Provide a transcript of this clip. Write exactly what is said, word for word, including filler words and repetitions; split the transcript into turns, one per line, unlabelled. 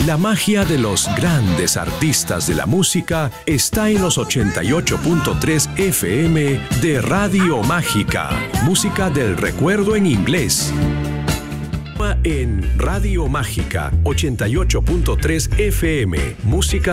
La magia de los grandes artistas de la música está en los ochenta y ocho punto tres F M de Radio Mágica. Música del recuerdo en inglés. En Radio Mágica ochenta y ocho punto tres F M. Música